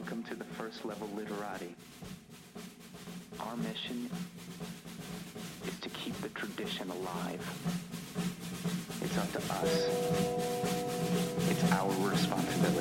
Welcome to the first level literati. Our mission is to keep the tradition alive. It's up to us. It's our responsibility.